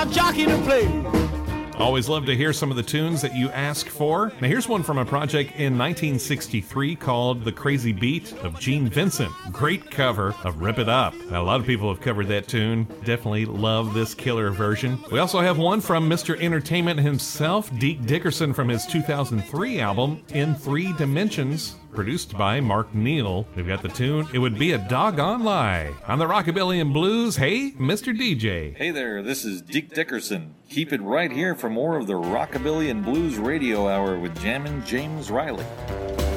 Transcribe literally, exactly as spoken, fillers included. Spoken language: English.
Jockey to play. Always love to hear some of the tunes that you ask for. Now here's one from a project in nineteen sixty-three called The Crazy Beat of Gene Vincent. Great cover of Rip It Up. Now, a lot of people have covered that tune. Definitely love this killer version. We also have one from Mister Entertainment himself, Deke Dickerson, from his two thousand three album In Three Dimensions, produced by Mark Neal. We've got the tune It Would Be a Doggone Lie. On the Rockabilly and Blues, hey, Mister D J. Hey there, this is Deke Dickerson. Keep it right here for more of the Rockabilly and Blues Radio Hour with Jammin' James Riley.